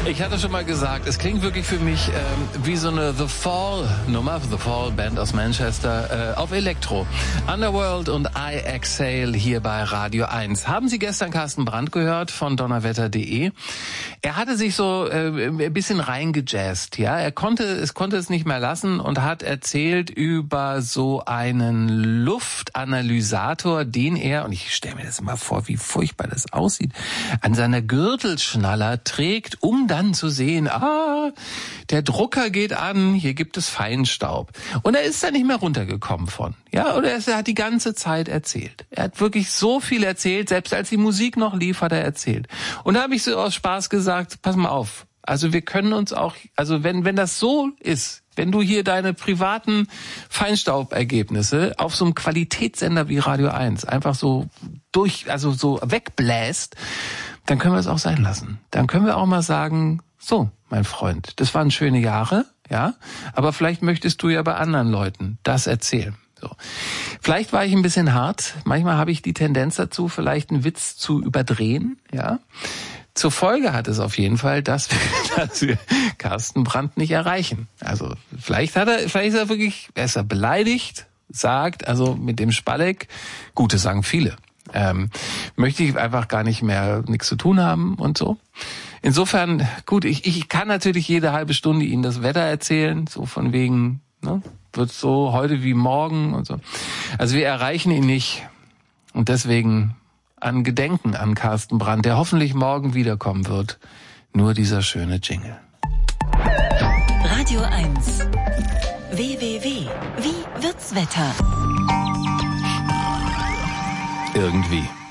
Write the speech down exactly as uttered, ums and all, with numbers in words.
Ich hatte schon mal gesagt, es klingt wirklich für mich ähm, wie so eine The Fall-Nummer, The Fall-Band aus Manchester, äh, auf Elektro. Underworld und I Exhale hier bei Radio eins. Haben Sie gestern Carsten Brandt gehört von donnerwetter punkt de? Er hatte sich so äh, ein bisschen reingejazzt, ja. Er konnte, es konnte es nicht mehr lassen und hat erzählt über so einen Luftanalysator, den er, und ich stelle mir das mal vor, wie furchtbar das aussieht, an seiner Gürtelschnaller trägt, um dann zu sehen, ah, der Drucker geht an, hier gibt es Feinstaub. Und er ist da nicht mehr runtergekommen von. Ja, oder er hat die ganze Zeit erzählt. Er hat wirklich so viel erzählt, selbst als die Musik noch lief, hat er erzählt. Und da habe ich so aus Spaß gesagt, pass mal auf, also wir können uns auch, also wenn wenn das so ist, wenn du hier deine privaten Feinstaubergebnisse auf so einem Qualitätssender wie Radio eins einfach so durch, also so wegbläst, dann können wir es auch sein lassen. Dann können wir auch mal sagen, so, mein Freund, das waren schöne Jahre, ja, aber vielleicht möchtest du ja bei anderen Leuten das erzählen. So. Vielleicht war ich ein bisschen hart, manchmal habe ich die Tendenz dazu, vielleicht einen Witz zu überdrehen, ja. Zur Folge hat es auf jeden Fall, dass wir, dass wir Carsten Brandt nicht erreichen. Also vielleicht hat er, vielleicht ist er wirklich, er ist er beleidigt, sagt, also mit dem Spalleck, Gute sagen viele, ähm, möchte ich einfach gar nicht mehr nichts zu tun haben und so. Insofern, gut, ich, ich kann natürlich jede halbe Stunde Ihnen das Wetter erzählen, so von wegen, ne, wird so heute wie morgen und so. Also wir erreichen ihn nicht und deswegen an Gedenken an Carsten Brandt, der hoffentlich morgen wiederkommen wird. Nur dieser schöne Jingle. Radio eins. W W W. Wie wird's Wetter? Irgendwie.